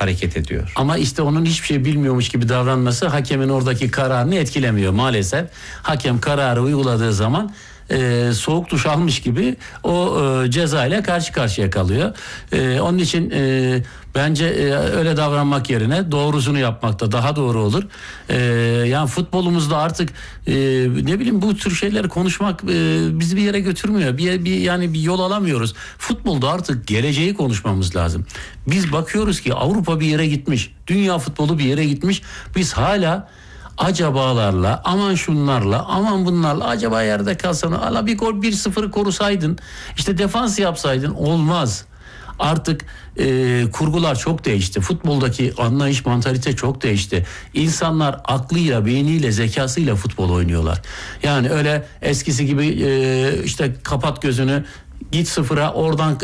hareket ediyor. Ama işte onun hiçbir şey bilmiyormuş gibi davranması hakemin oradaki kararını etkilemiyor maalesef. Hakem kararı uyguladığı zaman soğuk duş almış gibi o ceza ile karşı karşıya kalıyor. Onun için bence öyle davranmak yerine doğrusunu yapmak da daha doğru olur. Yani futbolumuzda artık ne bileyim bu tür şeyleri konuşmak bizi bir yere götürmüyor. Yani bir yol alamıyoruz. Futbolda artık geleceği konuşmamız lazım. Biz bakıyoruz ki Avrupa bir yere gitmiş. Dünya futbolu bir yere gitmiş. Biz hala acabalarla, aman şunlarla, aman bunlarla, acaba yerde kalsan, ala bir gol 1-0 korusaydın, işte defans yapsaydın, olmaz. Artık kurgular çok değişti. Futboldaki anlayış, mantalite çok değişti. İnsanlar aklıyla, beyniyle, zekasıyla futbol oynuyorlar. Yani öyle eskisi gibi işte kapat gözünü, git sıfıra, oradan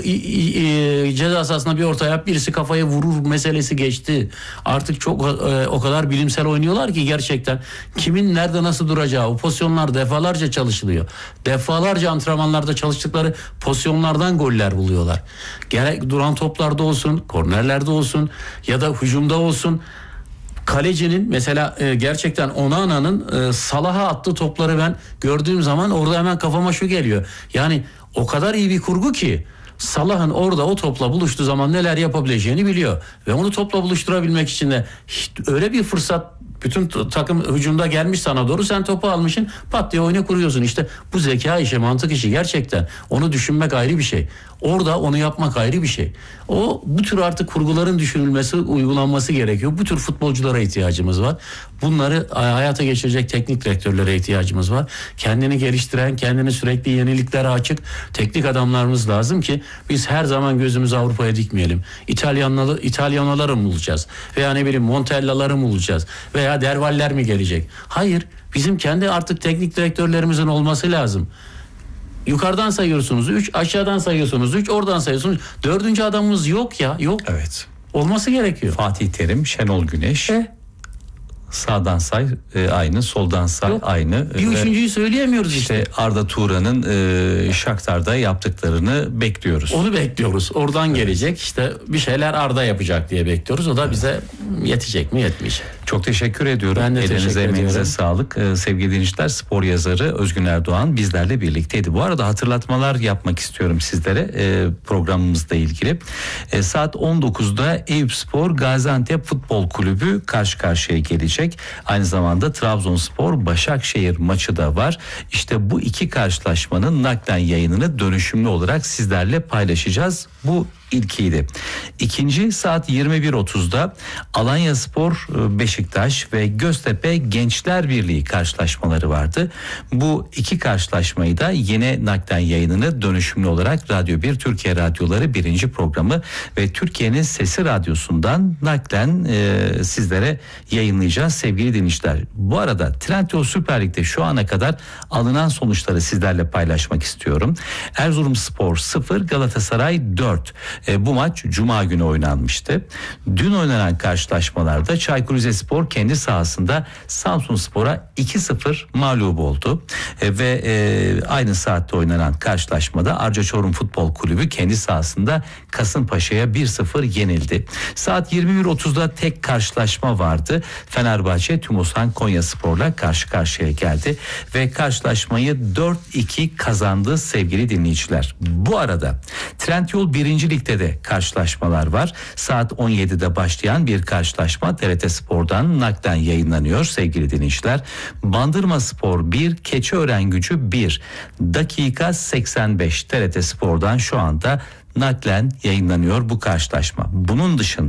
ceza sahasına bir orta yap, birisi kafaya vurur meselesi geçti. Artık çok o kadar bilimsel oynuyorlar ki gerçekten kimin nerede nasıl duracağı, o pozisyonlar defalarca çalışılıyor. Defalarca antrenmanlarda çalıştıkları pozisyonlardan goller buluyorlar. Gerek duran toplarda olsun, kornerlerde olsun ya da hücumda olsun. Kalecinin mesela gerçekten Onana'nın Salah'a attığı topları ben gördüğüm zaman orada hemen kafama şu geliyor. Yani o kadar iyi bir kurgu ki Salah'ın orada o topla buluştuğu zaman neler yapabileceğini biliyor. Ve onu topla buluşturabilmek için de öyle bir fırsat, bütün takım hücumda gelmiş sana doğru, sen topu almışsın, pat diye oyuna kuruyorsun. İşte bu zeka işi, mantık işi gerçekten. Onu düşünmek ayrı bir şey. Orada onu yapmak ayrı bir şey. Bu tür artık kurguların düşünülmesi, uygulanması gerekiyor. Bu tür futbolculara ihtiyacımız var. Bunları hayata geçirecek teknik direktörlere ihtiyacımız var. Kendini geliştiren, kendini sürekli yeniliklere açık teknik adamlarımız lazım ki biz her zaman gözümüzü Avrupa'ya dikmeyelim. İtalyanları mı bulacağız? Veya ne bileyim Montella'ları mı bulacağız? Veya Dervaller mi gelecek? Hayır. Bizim kendi artık teknik direktörlerimizin olması lazım. Yukarıdan sayıyorsunuz 3, aşağıdan sayıyorsunuz 3, oradan sayıyorsunuz. 4. adamımız yok ya, yok. Evet. Olması gerekiyor. Fatih Terim, Şenol Güneş. Sağdan say aynı, soldan say yok, aynı. Bir üçüncüyü söyleyemiyoruz işte. Arda Turan'ın Shakhtar'da yaptıklarını bekliyoruz. Onu bekliyoruz. Oradan gelecek işte bir şeyler Arda yapacak diye bekliyoruz. O da bize yetecek mi, yetmeyecek. Çok teşekkür ediyorum. Ben de Elinize, emeğinize sağlık. Sevgili dinleyiciler, spor yazarı Özgün Erdoğan bizlerle birlikteydi. Bu arada hatırlatmalar yapmak istiyorum sizlere programımızla ilgili. Saat 19'da Eyüpspor Gaziantep Futbol Kulübü karşı karşıya gelecek. Aynı zamanda Trabzonspor Başakşehir maçı da var. İşte bu iki karşılaşmanın naklen yayınını dönüşümlü olarak sizlerle paylaşacağız. Bu ilkiydi. İkinci saat 21.30'da Alanyaspor Beşiktaş ve Göztepe Gençler Birliği karşılaşmaları vardı. Bu iki karşılaşmayı da yine naklen yayınını dönüşümlü olarak Radyo 1 Türkiye Radyoları 1. programı ve Türkiye'nin Sesi Radyosu'ndan naklen sizlere yayınlayacağız sevgili dinleyiciler. Bu arada Trendyol Süper Lig'de şu ana kadar alınan sonuçları sizlerle paylaşmak istiyorum. Erzurumspor 0, Galatasaray 4. Bu maç Cuma günü oynanmıştı. Dün oynanan karşılaşmalarda Çaykur Rizespor kendi sahasında Samsunspor'a 2-0 mağlup oldu. Ve aynı saatte oynanan karşılaşmada Arca Çorum Futbol Kulübü kendi sahasında Kasımpaşa'ya 1-0 yenildi. Saat 21.30'da tek karşılaşma vardı. Fenerbahçe Tümosan Konyaspor'la karşı karşıya geldi ve karşılaşmayı 4-2 kazandı sevgili dinleyiciler. Bu arada Trendyol 1. Lig'de de karşılaşmalar var. Saat 17'de başlayan bir karşılaşma TRT Spor'dan naklen yayınlanıyor sevgili dinleyiciler. Bandırmaspor 1, Keçiörengucu 1. Dakika 85 TRT Spor'dan şu anda naklen yayınlanıyor bu karşılaşma. Bunun dışında